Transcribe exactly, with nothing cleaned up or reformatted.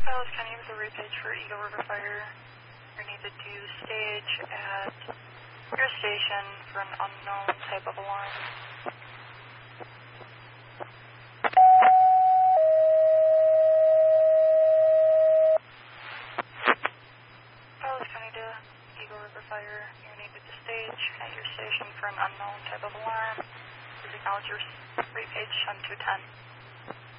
Dallas County with a repage for Eagle River Fire. You need to do stage at your station for an unknown type of alarm. Dallas County to Eagle River Fire. You need to do stage at your station for an unknown type of alarm. Please acknowledge your repage on two ten.